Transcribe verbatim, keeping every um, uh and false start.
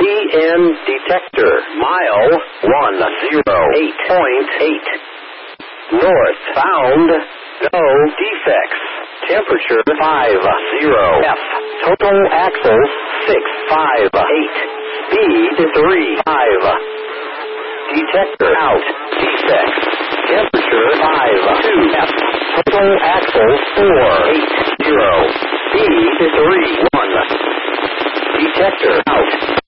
N detector. Mile one zero eight point eight. North found. No defects. Temperature five zero F. Total axles six five eight. Speed three five. Detector out. Defects. Temperature five two F. Total axles four eight zero. Speed three one. Detector out.